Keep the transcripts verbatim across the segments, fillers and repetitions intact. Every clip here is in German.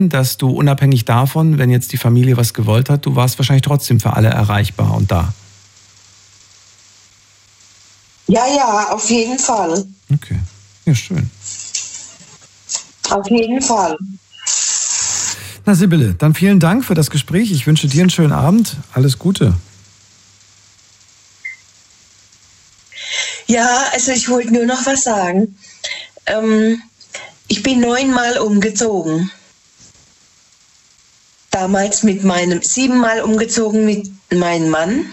dass du unabhängig davon, wenn jetzt die Familie was gewollt hat, du warst wahrscheinlich trotzdem für alle erreichbar und da. Ja, ja, auf jeden Fall. Okay, ja, schön. Auf jeden Fall. Na Sibylle, dann vielen Dank für das Gespräch. Ich wünsche dir einen schönen Abend. Alles Gute. Ja, also ich wollte nur noch was sagen. Ähm, ich bin neunmal umgezogen. Damals mit meinem, siebenmal umgezogen mit meinem Mann.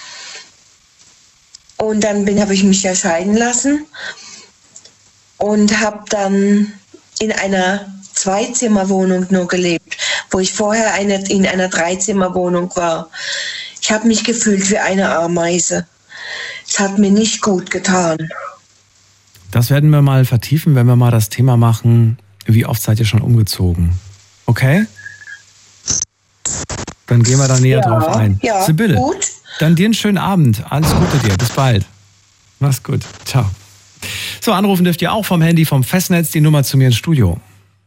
Und dann bin, habe ich mich ja scheiden lassen und habe dann in einer Zweizimmerwohnung nur gelebt, wo ich vorher eine, in einer Dreizimmerwohnung war. Ich habe mich gefühlt wie eine Ameise. Es hat mir nicht gut getan. Das werden wir mal vertiefen, wenn wir mal das Thema machen, wie oft seid ihr schon umgezogen? Okay? Dann gehen wir da näher ja, drauf ein. Ja, Sibylle, gut. Dann dir einen schönen Abend. Alles Gute dir. Bis bald. Mach's gut. Ciao. So, anrufen dürft ihr auch vom Handy, vom Festnetz, die Nummer zu mir ins Studio.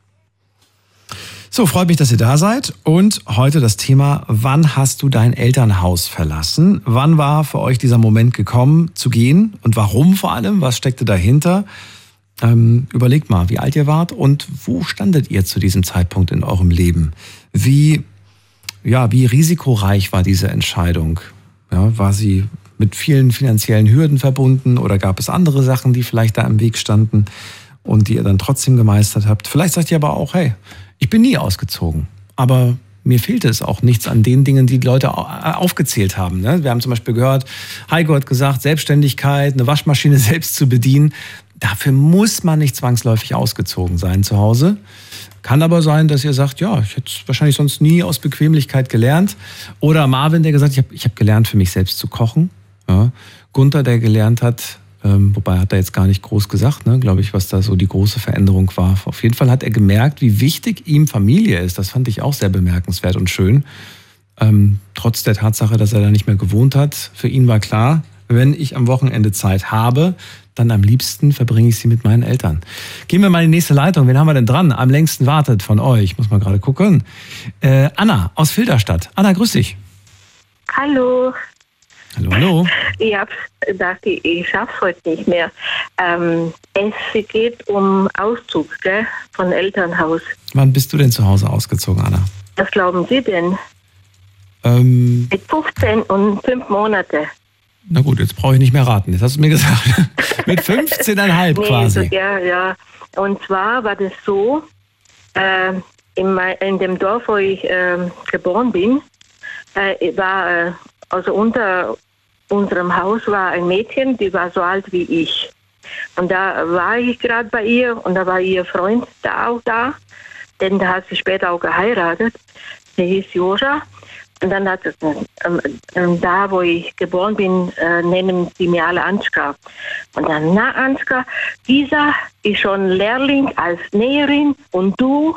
So, freut mich, dass ihr da seid. Und heute das Thema, wann hast du dein Elternhaus verlassen? Wann war für euch dieser Moment gekommen, zu gehen? Und warum vor allem? Was steckte dahinter? Ähm, überlegt mal, wie alt ihr wart und wo standet ihr zu diesem Zeitpunkt in eurem Leben? Wie, ja, wie risikoreich war diese Entscheidung? Ja, war sie mit vielen finanziellen Hürden verbunden oder gab es andere Sachen, die vielleicht da im Weg standen und die ihr dann trotzdem gemeistert habt? Vielleicht sagt ihr aber auch, hey, ich bin nie ausgezogen, aber mir fehlte es auch nichts an den Dingen, die die Leute aufgezählt haben. Wir haben zum Beispiel gehört, Heiko hat gesagt, Selbstständigkeit, eine Waschmaschine selbst zu bedienen. Dafür muss man nicht zwangsläufig ausgezogen sein zu Hause. Kann aber sein, dass ihr sagt, ja, ich hätte es wahrscheinlich sonst nie aus Bequemlichkeit gelernt. Oder Marvin, der gesagt hat, ich habe ich hab gelernt, für mich selbst zu kochen. Ja. Gunther, der gelernt hat, ähm, wobei hat er jetzt gar nicht groß gesagt, ne, glaube ich, was da so die große Veränderung war. Auf jeden Fall hat er gemerkt, wie wichtig ihm Familie ist. Das fand ich auch sehr bemerkenswert und schön. Ähm, trotz der Tatsache, dass er da nicht mehr gewohnt hat. Für ihn war klar, wenn ich am Wochenende Zeit habe, dann am liebsten verbringe ich sie mit meinen Eltern. Gehen wir mal in die nächste Leitung. Wen haben wir denn dran? Am längsten wartet von euch. Muss mal gerade gucken. Äh, Anna aus Filderstadt. Anna, grüß dich. Hallo. Hallo, hallo. Ich habe gedacht, ich, ich schaffe es heute nicht mehr. Ähm, es geht um Auszug, gell, von Elternhaus. Wann bist du denn zu Hause ausgezogen, Anna? Was glauben Sie denn? Ähm, Mit fünfzehn und fünf Monate. Na gut, jetzt brauche ich nicht mehr raten. Jetzt hast du mir gesagt. Mit fünfzehn Komma fünf nee, quasi. So, ja, ja. Und zwar war das so, äh, in, mein, in dem Dorf, wo ich äh, geboren bin, äh, war, äh, also unter unserem Haus war ein Mädchen, die war so alt wie ich. Und da war ich gerade bei ihr und da war ihr Freund da auch da, denn da hat sie später auch geheiratet. Sie hieß Joja. Und dann hat es, ähm, ähm, da wo ich geboren bin, äh, nennen sie mir alle Anschka. Und dann, na Anschka, Isa ist schon Lehrling als Näherin und du?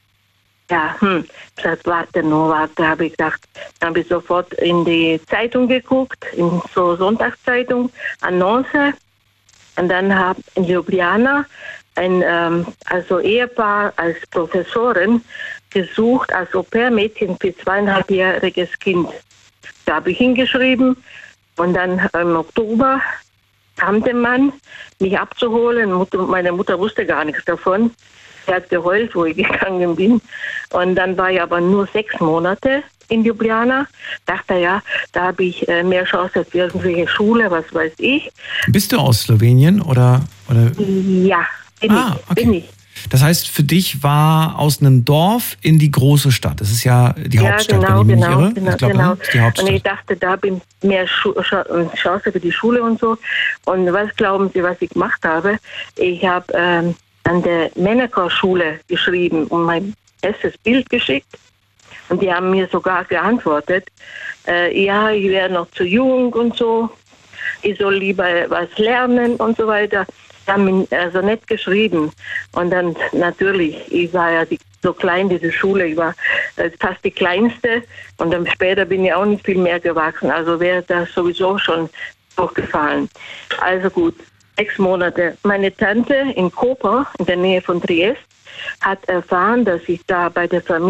Ja, hm, ich sagte, warte nur, warte, habe ich gedacht. Dann habe ich sofort in die Zeitung geguckt, in so Sonntagszeitung, Annonce. Und dann habe in Ljubljana ein ähm, also Ehepaar als Professorin gesucht als Au-pair-Mädchen für zweieinhalbjähriges Kind. Da habe ich hingeschrieben und dann im Oktober kam der Mann, mich abzuholen. Mutter, meine Mutter wusste gar nichts davon. Sie hat geheult, wo ich gegangen bin. Und dann war ich aber nur sechs Monate in Ljubljana. Dachte, ja, da habe ich mehr Chance für irgendwelche Schule, was weiß ich. Bist du aus Slowenien oder? oder? Ja, bin ah, ich. Okay. Bin ich. Das heißt, für dich war aus einem Dorf in die große Stadt. Das ist ja die ja, Hauptstadt, genau, wenn ich mich genau, nicht irre. Genau, ich glaube, genau. Das ist die Hauptstadt. Und ich dachte, da bin ich mehr Chance für die Schule und so. Und was glauben Sie, was ich gemacht habe? Ich habe ähm, an der Männerchorschule geschrieben und mein erstes Bild geschickt. Und die haben mir sogar geantwortet, äh, ja, ich wäre noch zu jung und so. Ich soll lieber was lernen und so weiter. Die haben mir also nett geschrieben. Und dann natürlich, ich war ja die, so klein, diese Schule, ich war äh, fast die Kleinste. Und dann später bin ich auch nicht viel mehr gewachsen. Also wäre das sowieso schon durchgefallen. Also gut, sechs Monate. Meine Tante in Koper, in der Nähe von Triest, hat erfahren, dass ich da bei der Familie